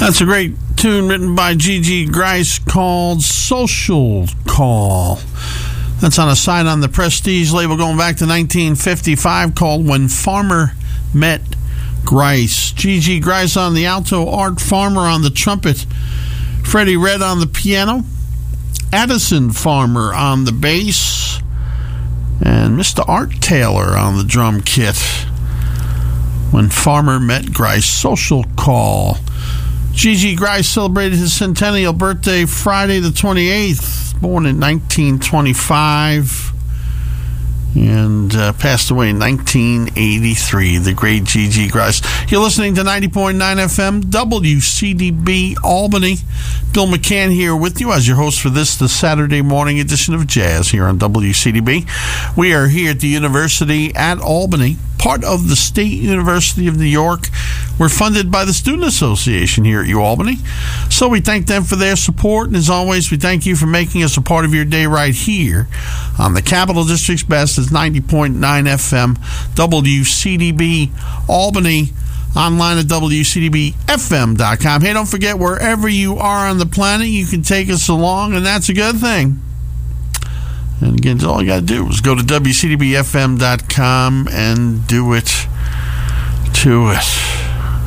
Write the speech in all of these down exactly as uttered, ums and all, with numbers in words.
That's a great tune written by Gigi Grice called Social Call. That's on a side on the Prestige label going back to nineteen fifty-five called When Farmer Met Grice. Gigi Grice on the alto, Art Farmer on the trumpet, Freddie Redd on the piano, Addison Farmer on the bass, and Mister Art Taylor on the drum kit. When Farmer Met Grice, Social Call. Gigi Grice celebrated his centennial birthday Friday the twenty-eighth, born in nineteen twenty-five, and uh, passed away in nineteen eighty-three, the great Gigi Grice. You're listening to ninety point nine F M, W C D B Albany. Bill McCann here with you as your host for this, the Saturday morning edition of Jazz here on W C D B. We are here at the University at Albany, part of the State University of New York. We're funded by the Student Association here at UAlbany. So we thank them for their support. And as always, we thank you for making us a part of your day right here on the Capital District's best. It's ninety point nine F M, W C D B Albany. Online at W C D B F M dot com. Hey, don't forget, wherever you are on the planet, you can take us along, and that's a good thing. And again, all you got to do is go to W C D B F M dot com and do it to it.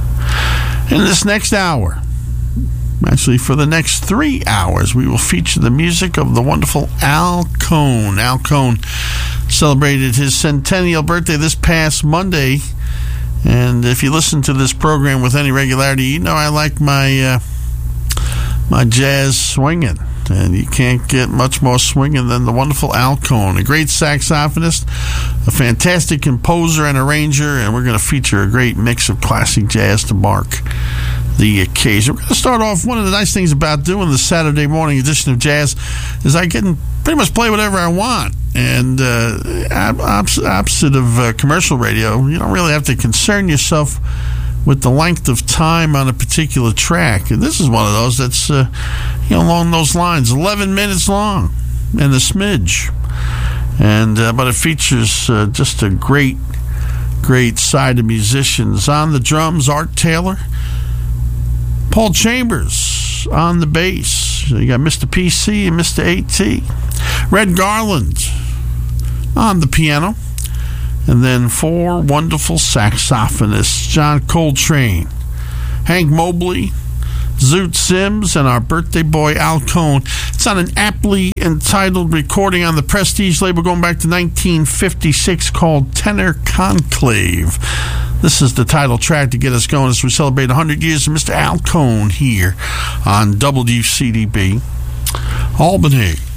In this next hour, actually for the next three hours, we will feature the music of the wonderful Al Cohn. Al Cohn celebrated his centennial birthday this past Monday. And if you listen to this program with any regularity, you know I like my uh, my jazz swinging. And you can't get much more swinging than the wonderful Al Cohn, a great saxophonist, a fantastic composer and arranger, and we're going to feature a great mix of classic jazz to mark the occasion. We're going to start off. One of the nice things about doing the Saturday morning edition of Jazz is I can pretty much play whatever I want. And uh, opposite of uh, commercial radio, you don't really have to concern yourself with the length of time on a particular track. And this is one of those that's uh, you know, along those lines, eleven minutes long and a smidge. And uh, but it features uh, just a great, great side of musicians. On the drums, Art Taylor, Paul Chambers on the bass. You got Mister P C and Mister A T. Red Garland on the piano. And then four wonderful saxophonists, John Coltrane, Hank Mobley, Zoot Sims, and our birthday boy, Al Cohn. It's on an aptly entitled recording on the Prestige label going back to nineteen fifty-six called Tenor Conclave. This is the title track to get us going as we celebrate one hundred years of Mister Al Cohn here on W C D B Albany.